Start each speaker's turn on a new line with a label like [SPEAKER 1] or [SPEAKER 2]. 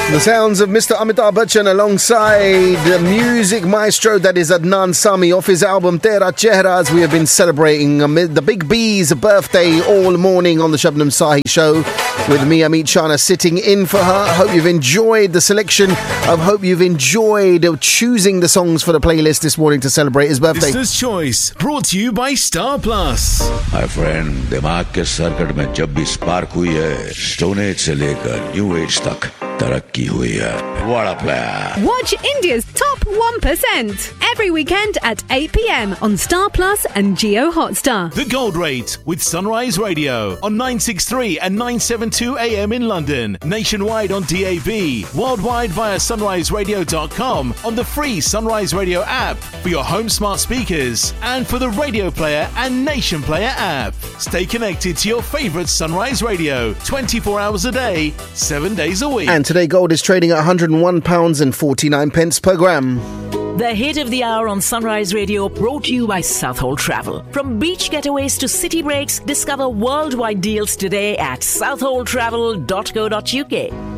[SPEAKER 1] The sounds of Mr. Amitabh Bachchan alongside the music maestro that is Adnan Sami off his album Tera Chehra, as we have been celebrating the Big B's birthday all morning on the Shabnam Sahi show with me, Amit Chana, sitting in for her. Hope you've enjoyed the selection. I hope you've enjoyed choosing the songs for the playlist this morning to celebrate his birthday.
[SPEAKER 2] Listener's Choice, brought to you by Star Plus.
[SPEAKER 3] My friend, दिमाग के circuit में जब भी spark हुई है, stone age से लेकर new age तक तरक्की हुई है. What a player.
[SPEAKER 4] Watch India's top 1% every weekend at 8 p.m. on Star Plus and Jio Hotstar.
[SPEAKER 2] The Gold Rate with Sunrise Radio on 963 and 972 AM in London, nationwide on DAB, worldwide via sunriseradio.com, on the free Sunrise Radio app for your home smart speakers and for the Radio Player and Nation Player app. Stay connected to your favourite Sunrise Radio 24 hours a day, 7 days a week.
[SPEAKER 1] And today gold is trading at £101.49 per gram.
[SPEAKER 5] The hit of the hour on Sunrise Radio, brought to you by Southall Travel. From beach getaways to city breaks, discover worldwide deals today at southalltravel.co.uk.